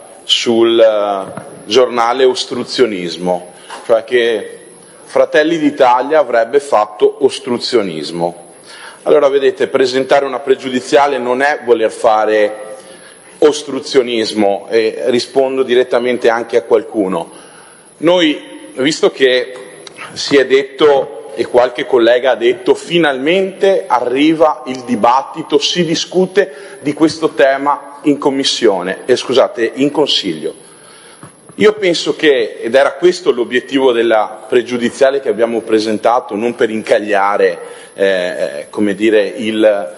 sul giornale ostruzionismo, cioè che Fratelli d'Italia avrebbe fatto ostruzionismo. Allora vedete, presentare una pregiudiziale non è voler fare ostruzionismo e rispondo direttamente anche a qualcuno. Noi, visto che si è detto e qualche collega ha detto finalmente arriva il dibattito, si discute di questo tema in commissione, eh, scusate, in Consiglio. Io penso che, ed era questo l'obiettivo della pregiudiziale che abbiamo presentato, non per incagliare eh, come dire, il,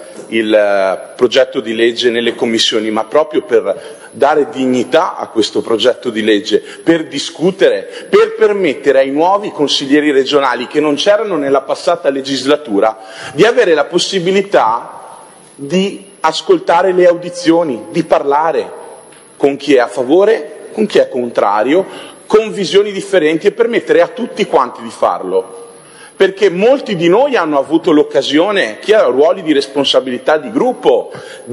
il progetto di legge nelle commissioni, ma proprio per dare dignità a questo progetto di legge, per discutere, per permettere ai nuovi consiglieri regionali che non c'erano nella passata legislatura di avere la possibilità di ascoltare le audizioni, di parlare con chi è a favore, con chi è contrario, con visioni differenti e permettere a tutti quanti di farlo. Perché molti di noi hanno avuto l'occasione, chi ha ruoli di responsabilità di gruppo,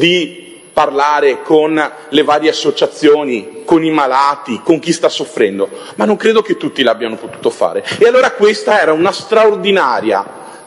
di parlare con le varie associazioni, con i malati, con chi sta soffrendo, ma non credo che tutti l'abbiano potuto fare. E allora questa era una straordinaria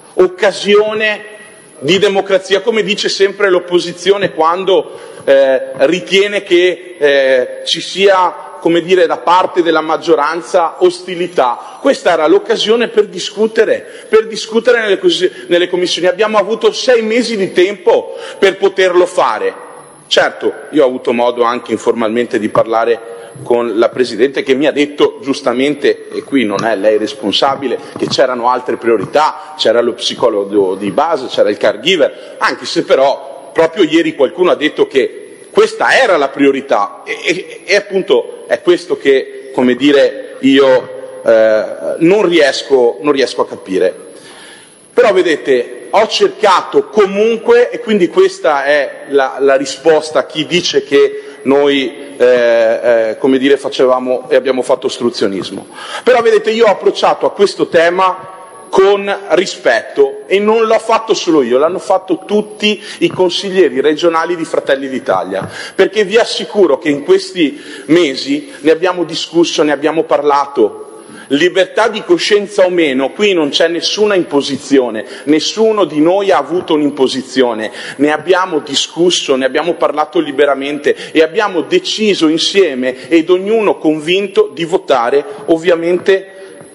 occasione di democrazia, come dice sempre l'opposizione quando eh, ritiene che eh, ci sia, come dire, da parte della maggioranza ostilità. Questa era l'occasione per discutere, per discutere nelle, nelle commissioni. Abbiamo avuto sei mesi di tempo per poterlo fare. Certo, io ho avuto modo anche informalmente di parlare con la Presidente che mi ha detto giustamente, e qui non è lei responsabile, che c'erano altre priorità, c'era lo psicologo di base, c'era il caregiver, anche se però proprio ieri qualcuno ha detto che questa era la priorità e, e, e appunto è questo che, come dire, io eh, non riesco, non riesco a capire. Però vedete, ho cercato comunque, e quindi questa è la, la risposta a chi dice che noi, eh, eh, come dire, facevamo e abbiamo fatto ostruzionismo. Però vedete, io ho approcciato a questo tema con rispetto e non l'ho fatto solo io, l'hanno fatto tutti i consiglieri regionali di Fratelli d'Italia, perché vi assicuro che in questi mesi ne abbiamo discusso, ne abbiamo parlato. Libertà di coscienza o meno, qui non c'è nessuna imposizione, nessuno di noi ha avuto un'imposizione, ne abbiamo discusso, ne abbiamo parlato liberamente e abbiamo deciso insieme ed ognuno convinto di votare ovviamente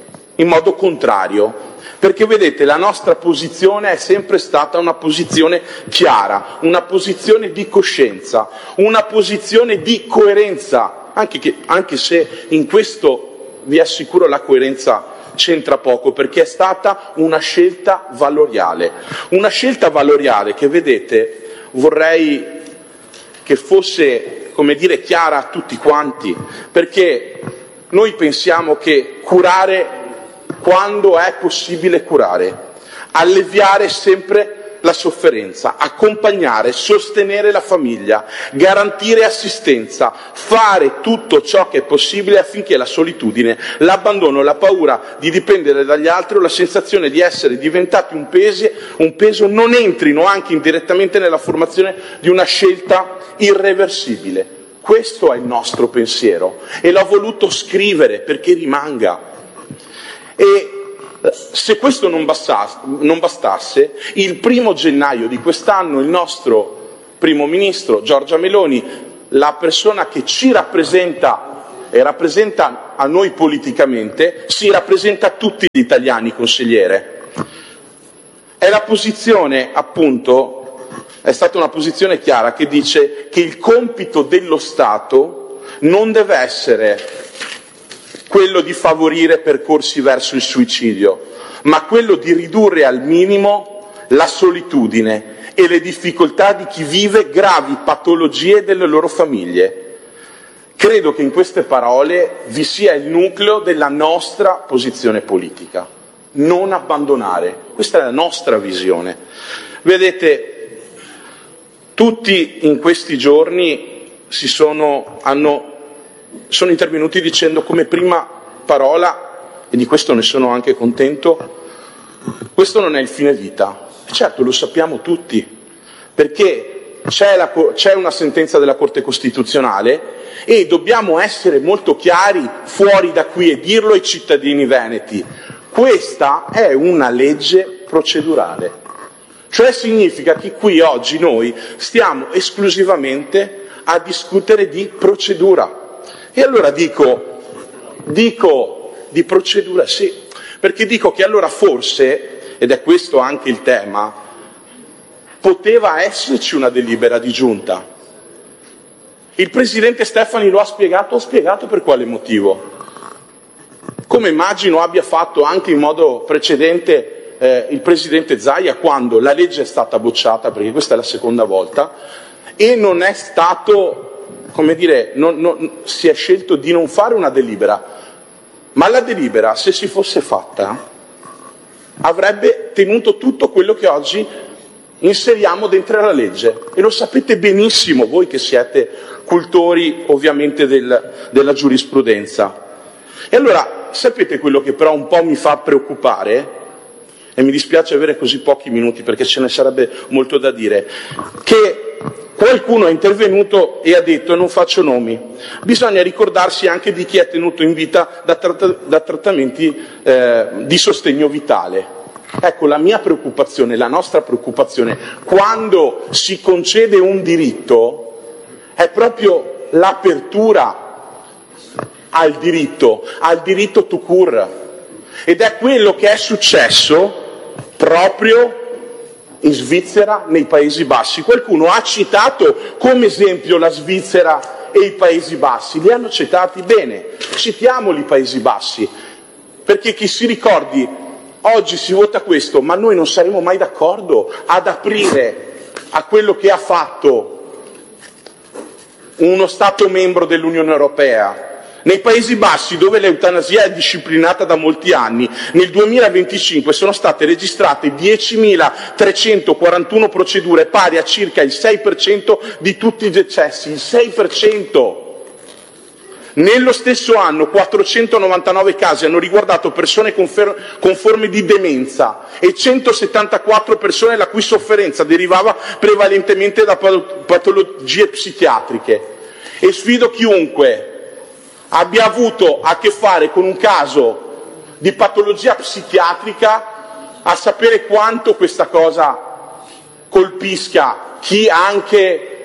in modo contrario. Perché vedete, la nostra posizione è sempre stata una posizione chiara, una posizione di coscienza, una posizione di coerenza, anche, che, anche se in questo vi assicuro la coerenza c'entra poco, perché è stata una scelta valoriale, una scelta valoriale che, vedete, vorrei che fosse, come dire, chiara a tutti quanti, perché noi pensiamo che curare quando è possibile curare, alleviare sempre la sofferenza, accompagnare, sostenere la famiglia, garantire assistenza, fare tutto ciò che è possibile affinché la solitudine, l'abbandono, la paura di dipendere dagli altri o la sensazione di essere diventati un peso, un peso non entrino anche indirettamente nella formazione di una scelta irreversibile. Questo è il nostro pensiero e l'ho voluto scrivere perché rimanga. E se questo non bastasse, non bastasse, il primo gennaio di quest'anno il nostro primo ministro Giorgia Meloni, la persona che ci rappresenta e rappresenta a noi politicamente, si rappresenta a tutti gli italiani, consigliere. È la posizione, appunto, è stata una posizione chiara che dice che il compito dello Stato non deve essere quello di favorire percorsi verso il suicidio, ma quello di ridurre al minimo la solitudine e le difficoltà di chi vive gravi patologie delle loro famiglie. Credo che in queste parole vi sia il nucleo della nostra posizione politica. Non abbandonare. Questa è la nostra visione. Vedete, tutti in questi giorni si sono, hanno sono intervenuti dicendo come prima parola, e di questo ne sono anche contento, questo non è il fine vita. E certo, lo sappiamo tutti, perché c'è, la, c'è una sentenza della Corte Costituzionale e dobbiamo essere molto chiari fuori da qui e dirlo ai cittadini veneti. Questa è una legge procedurale, cioè significa che qui oggi noi stiamo esclusivamente a discutere di procedura. E allora dico, dico di procedura sì, perché dico che allora forse, ed è questo anche il tema, poteva esserci una delibera di giunta. Il presidente Stefani lo ha spiegato, ha spiegato per quale motivo. Come immagino abbia fatto anche in modo precedente eh, il presidente Zaia quando la legge è stata bocciata, perché questa è la seconda volta, e non è stato... come dire, non, non, si è scelto di non fare una delibera, ma la delibera, se si fosse fatta, avrebbe tenuto tutto quello che oggi inseriamo dentro la legge. E lo sapete benissimo voi che siete cultori ovviamente del, della giurisprudenza. E allora, sapete quello che però un po' mi fa preoccupare? E mi dispiace avere così pochi minuti perché ce ne sarebbe molto da dire, che qualcuno è intervenuto e ha detto, e non faccio nomi, bisogna ricordarsi anche di chi è tenuto in vita da, tratt- da trattamenti eh, di sostegno vitale. Ecco, la mia preoccupazione, la nostra preoccupazione, quando si concede un diritto, è proprio l'apertura al diritto, al diritto tout court. Ed è quello che è successo proprio in Svizzera, nei Paesi Bassi. Qualcuno ha citato come esempio la Svizzera e i Paesi Bassi. Li hanno citati bene. Citiamoli i Paesi Bassi, perché chi si ricordi, oggi si vota questo, ma noi non saremo mai d'accordo ad aprire a quello che ha fatto uno Stato membro dell'Unione Europea. Nei Paesi Bassi, dove l'eutanasia è disciplinata da molti anni, nel duemilaventicinque sono state registrate diecimilatrecentoquarantuno procedure, pari a circa il sei per cento di tutti i decessi, il sei per cento. Nello stesso anno quattrocentonovantanove casi hanno riguardato persone con, fer- con forme di demenza e centosettantaquattro persone la cui sofferenza derivava prevalentemente da patologie psichiatriche. E sfido chiunque abbia avuto a che fare con un caso di patologia psichiatrica a sapere quanto questa cosa colpisca chi anche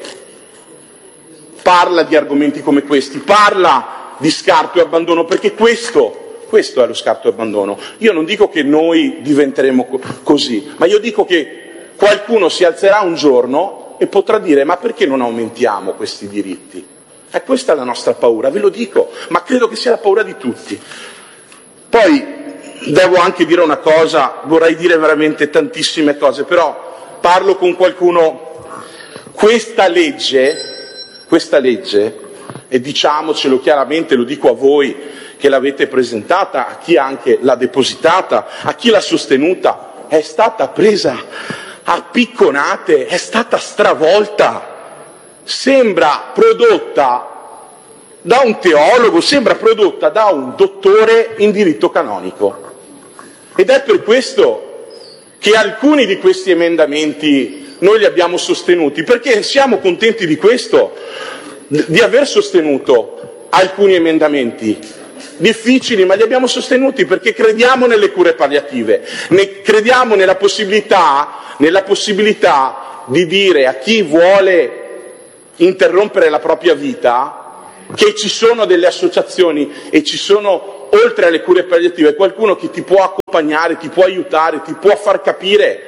parla di argomenti come questi, parla di scarto e abbandono, perché questo, questo è lo scarto e abbandono. Io non dico che noi diventeremo co- così, ma io dico che qualcuno si alzerà un giorno e potrà dire: ma perché non aumentiamo questi diritti? E questa è la nostra paura, ve lo dico, ma credo che sia la paura di tutti. Poi devo anche dire una cosa, vorrei dire veramente tantissime cose, però parlo con qualcuno. Questa legge, questa legge, e diciamocelo chiaramente, lo dico a voi che l'avete presentata, a chi anche l'ha depositata, a chi l'ha sostenuta, è stata presa a picconate, è stata stravolta, sembra prodotta da un teologo, sembra prodotta da un dottore in diritto canonico. Ed è per questo che alcuni di questi emendamenti noi li abbiamo sostenuti, perché siamo contenti di questo, di aver sostenuto alcuni emendamenti difficili, ma li abbiamo sostenuti perché crediamo nelle cure palliative, ne crediamo nella possibilità, nella possibilità di dire a chi vuole interrompere la propria vita che ci sono delle associazioni e ci sono, oltre alle cure palliative, qualcuno che ti può accompagnare, ti può aiutare, ti può far capire.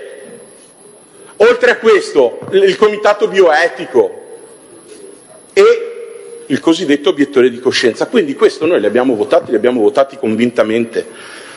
Oltre a questo, il comitato bioetico e il cosiddetto obiettore di coscienza. Quindi questo noi li abbiamo votati, li abbiamo votati convintamente.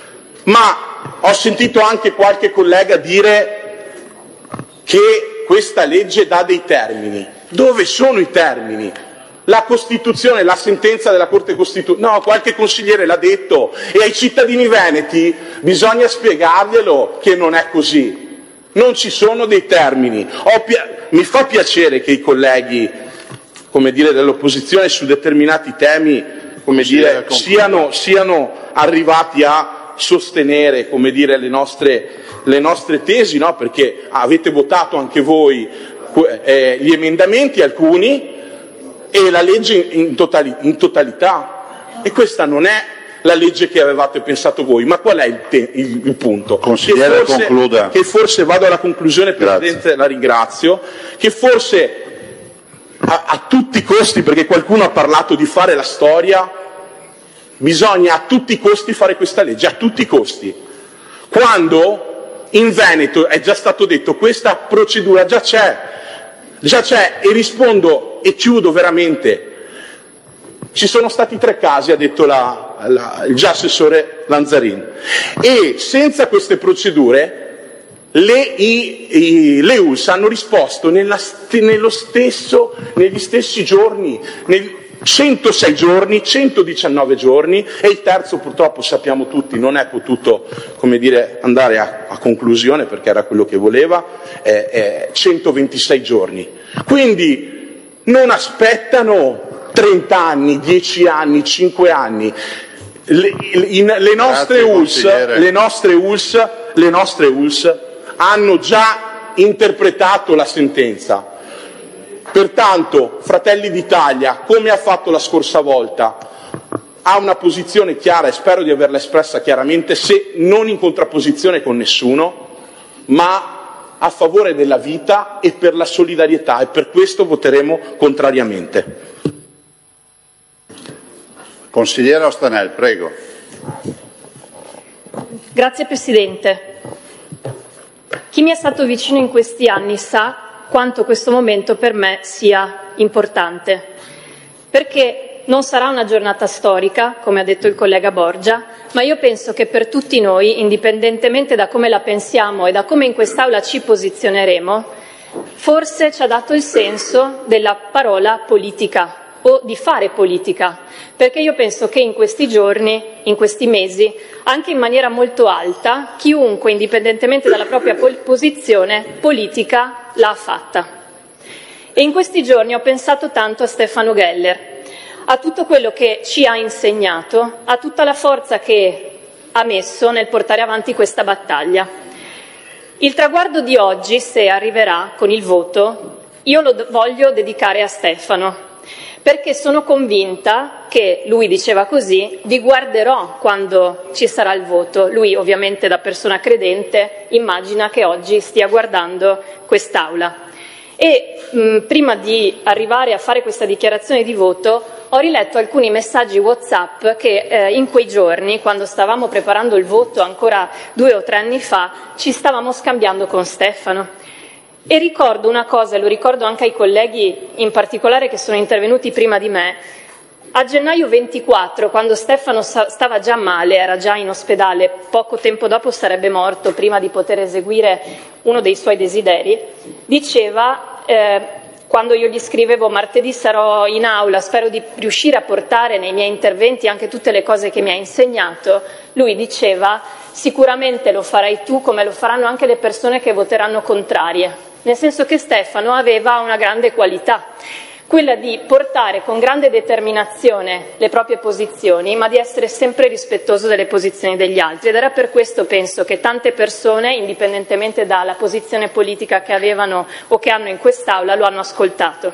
Ma ho sentito anche qualche collega dire che questa legge dà dei termini. Dove sono i termini? La Costituzione, la sentenza della Corte Costituzionale, no, qualche consigliere l'ha detto, e ai cittadini veneti bisogna spiegarglielo che non è così, non ci sono dei termini. Ho pi- mi fa piacere che i colleghi, come dire, dell'opposizione su determinati temi, come dire, siano, siano arrivati a sostenere, come dire, le nostre, le nostre tesi, no? Perché avete votato anche voi eh, gli emendamenti, alcuni, e la legge in, totali, in totalità, e questa non è la legge che avevate pensato voi. Ma qual è il, te, il, il punto? Consigliere, che forse, concluda. Che forse, vado alla conclusione, Presidente, Grazie. La ringrazio, che forse a, a tutti i costi, perché qualcuno ha parlato di fare la storia, bisogna a tutti i costi fare questa legge, a tutti i costi. Quando in Veneto, è già stato detto, questa procedura già c'è, già c'è, e rispondo e chiudo veramente. Ci sono stati tre casi, ha detto la, la, il già assessore Lanzarin, e senza queste procedure le, i, i, le U L S hanno risposto nella, nello stesso, negli stessi giorni, nel centosei giorni, centodiciannove giorni, e il terzo purtroppo sappiamo tutti non è potuto, come dire, andare a, a conclusione perché era quello che voleva, è, è centoventisei giorni. Quindi non aspettano trenta anni, dieci anni, cinque anni. Le, in, le nostre U L S, le nostre U L S, le nostre U L S hanno già interpretato la sentenza. Pertanto, Fratelli d'Italia, come ha fatto la scorsa volta, ha una posizione chiara e spero di averla espressa chiaramente, se non in contrapposizione con nessuno, ma a favore della vita e per la solidarietà, e per questo voteremo contrariamente. Consigliere Ostanel, prego. Grazie Presidente. Chi mi è stato vicino in questi anni sa quanto questo momento per me sia importante, perché non sarà una giornata storica, come ha detto il collega Borgia, ma io penso che per tutti noi, indipendentemente da come la pensiamo e da come in quest'Aula ci posizioneremo, forse ci ha dato il senso della parola politica o di fare politica, perché io penso che in questi giorni, in questi mesi, anche in maniera molto alta, chiunque, indipendentemente dalla propria posizione politica, l'ha fatta. E in questi giorni ho pensato tanto a Stefano Geller, a tutto quello che ci ha insegnato, a tutta la forza che ha messo nel portare avanti questa battaglia. Il traguardo di oggi, se arriverà con il voto, io lo voglio dedicare a Stefano, perché sono convinta che, lui diceva così, vi guarderò quando ci sarà il voto. Lui, ovviamente da persona credente, immagina che oggi stia guardando quest'Aula. E mh, prima di arrivare a fare questa dichiarazione di voto ho riletto alcuni messaggi WhatsApp che eh, in quei giorni, quando stavamo preparando il voto ancora due o tre anni fa, ci stavamo scambiando con Stefano. E ricordo una cosa, e lo ricordo anche ai colleghi in particolare che sono intervenuti prima di me, a gennaio ventiquattro, quando Stefano stava già male, era già in ospedale, poco tempo dopo sarebbe morto prima di poter eseguire uno dei suoi desideri, diceva eh, quando io gli scrivevo martedì sarò in aula, spero di riuscire a portare nei miei interventi anche tutte le cose che mi ha insegnato, lui diceva sicuramente lo farai tu come lo faranno anche le persone che voteranno contrarie, nel senso che Stefano aveva una grande qualità, quella di portare con grande determinazione le proprie posizioni, ma di essere sempre rispettoso delle posizioni degli altri. Ed era per questo, penso, che tante persone, indipendentemente dalla posizione politica che avevano o che hanno in quest'Aula, lo hanno ascoltato.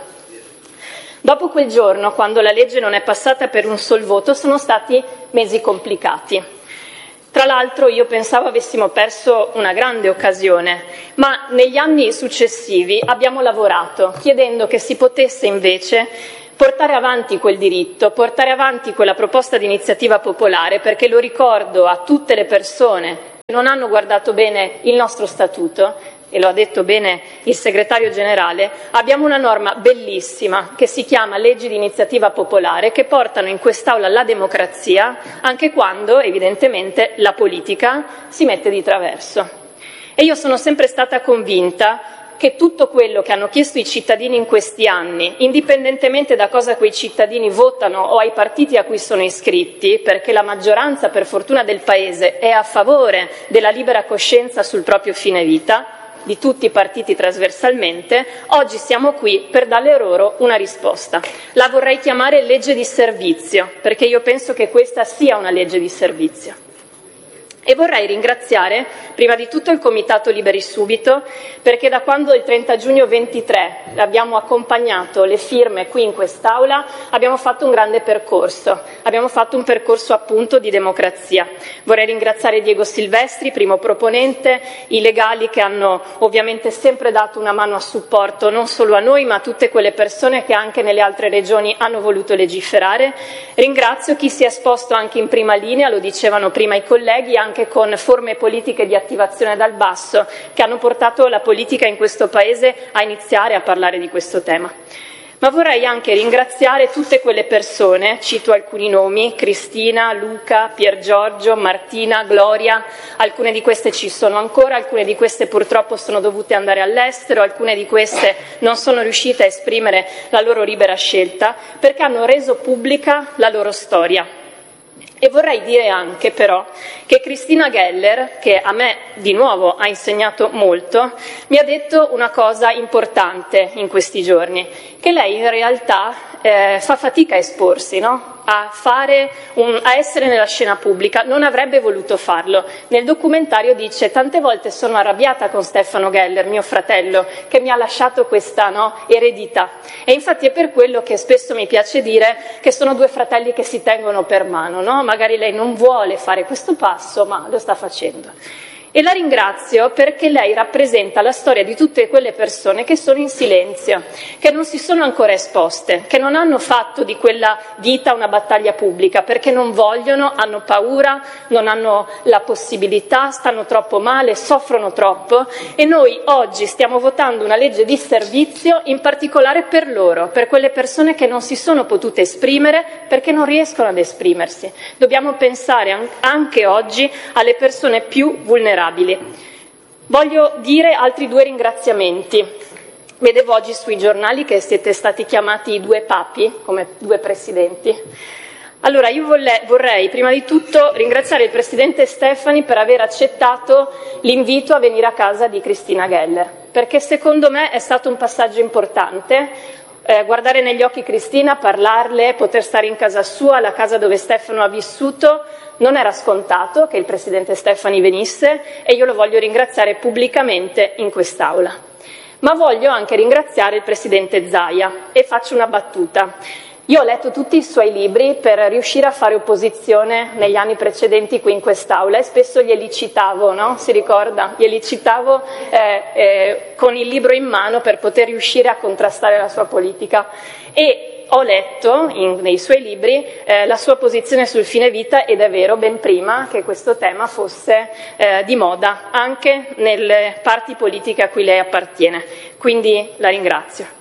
Dopo quel giorno, quando la legge non è passata per un sol voto, sono stati mesi complicati. Tra l'altro io pensavo avessimo perso una grande occasione, ma negli anni successivi abbiamo lavorato chiedendo che si potesse invece portare avanti quel diritto, portare avanti quella proposta di iniziativa popolare, perché lo ricordo a tutte le persone che non hanno guardato bene il nostro statuto, e lo ha detto bene il segretario generale, abbiamo una norma bellissima che si chiama leggi di iniziativa popolare che portano in quest'Aula la democrazia anche quando evidentemente la politica si mette di traverso. E io sono sempre stata convinta che tutto quello che hanno chiesto i cittadini in questi anni, indipendentemente da cosa quei cittadini votano o ai partiti a cui sono iscritti, perché la maggioranza per fortuna del Paese è a favore della libera coscienza sul proprio fine vita, di tutti i partiti trasversalmente, oggi siamo qui per dare loro una risposta. La vorrei chiamare legge di servizio, perché io penso che questa sia una legge di servizio. E vorrei ringraziare prima di tutto il Comitato Liberi Subito, perché da quando il trenta giugno ventitré abbiamo accompagnato le firme qui in quest'Aula abbiamo fatto un grande percorso, abbiamo fatto un percorso appunto di democrazia. Vorrei ringraziare Diego Silvestri, primo proponente, i legali che hanno ovviamente sempre dato una mano a supporto non solo a noi ma a tutte quelle persone che anche nelle altre regioni hanno voluto legiferare. Ringrazio chi si è esposto anche in prima linea, lo dicevano prima i colleghi, anche anche con forme politiche di attivazione dal basso che hanno portato la politica in questo Paese a iniziare a parlare di questo tema. Ma vorrei anche ringraziare tutte quelle persone, cito alcuni nomi, Cristina, Luca, Piergiorgio, Martina, Gloria, alcune di queste ci sono ancora, alcune di queste purtroppo sono dovute andare all'estero, alcune di queste non sono riuscite a esprimere la loro libera scelta perché hanno reso pubblica la loro storia. E vorrei dire anche però che Cristina Geller, che a me di nuovo ha insegnato molto, mi ha detto una cosa importante in questi giorni, che lei in realtà eh, fa fatica a esporsi, no? a, fare un, a essere nella scena pubblica, non avrebbe voluto farlo. Nel documentario dice: tante volte sono arrabbiata con Stefano Geller, mio fratello, che mi ha lasciato questa no, eredità. E infatti è per quello che spesso mi piace dire che sono due fratelli che si tengono per mano, no? Magari lei non vuole fare questo passo, ma lo sta facendo. E la ringrazio perché lei rappresenta la storia di tutte quelle persone che sono in silenzio, che non si sono ancora esposte, che non hanno fatto di quella vita una battaglia pubblica, perché non vogliono, hanno paura, non hanno la possibilità, stanno troppo male, soffrono troppo, e noi oggi stiamo votando una legge di servizio in particolare per loro, per quelle persone che non si sono potute esprimere perché non riescono ad esprimersi. Dobbiamo pensare anche oggi alle persone più vulnerabili. Voglio dire altri due ringraziamenti. Vedevo oggi sui giornali che siete stati chiamati i due papi, come due presidenti. Allora io vorrei prima di tutto ringraziare il presidente Stefani per aver accettato l'invito a venire a casa di Cristina Geller, perché secondo me è stato un passaggio importante. Eh, guardare negli occhi Cristina, parlarle, poter stare in casa sua, la casa dove Stefano ha vissuto, non era scontato che il presidente Stefani venisse, e io lo voglio ringraziare pubblicamente in quest'Aula. Ma voglio anche ringraziare il presidente Zaia, e faccio una battuta. Io ho letto tutti i suoi libri per riuscire a fare opposizione negli anni precedenti qui in quest'Aula, e spesso glieli citavo, no? Si ricorda? Glieli citavo eh, eh, con il libro in mano per poter riuscire a contrastare la sua politica. E ho letto in, nei suoi libri eh, la sua posizione sul fine vita, ed è vero, ben prima che questo tema fosse eh, di moda anche nelle parti politiche a cui lei appartiene. Quindi la ringrazio.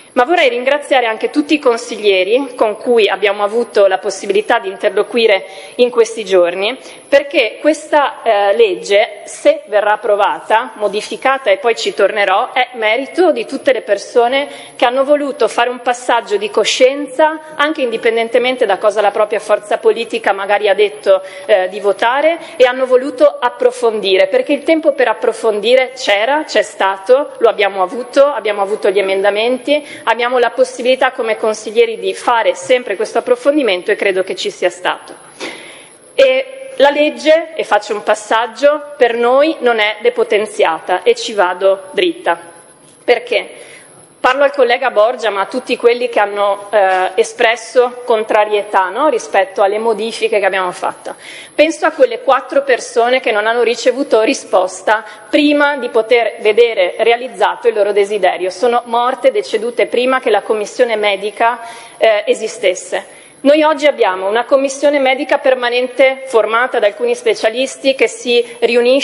Ma vorrei ringraziare anche tutti i consiglieri con cui abbiamo avuto la possibilità di interloquire in questi giorni, perché questa eh, legge, se verrà approvata, modificata e poi ci tornerò, è merito di tutte le persone che hanno voluto fare un passaggio di coscienza, anche indipendentemente da cosa la propria forza politica magari ha detto eh, di votare, e hanno voluto approfondire, perché il tempo per approfondire c'era, c'è stato, lo abbiamo avuto, abbiamo avuto gli emendamenti, abbiamo la possibilità come consiglieri di fare sempre questo approfondimento e credo che ci sia stato. E la legge, e faccio un passaggio, per noi non è depotenziata e ci vado dritta. Perché? Parlo al collega Borgia, ma a tutti quelli che hanno eh, espresso contrarietà, no? rispetto alle modifiche che abbiamo fatto. Penso a quelle quattro persone che non hanno ricevuto risposta prima di poter vedere realizzato il loro desiderio. Sono morte, decedute prima che la commissione medica eh, esistesse. Noi oggi abbiamo una commissione medica permanente formata da alcuni specialisti che si riunisce